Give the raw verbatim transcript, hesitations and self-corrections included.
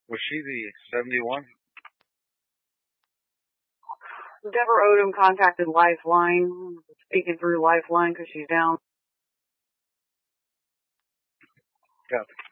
Was she the seventy-one? Deborah Odom contacted Lifeline, speaking through Lifeline because she's down. Yeah.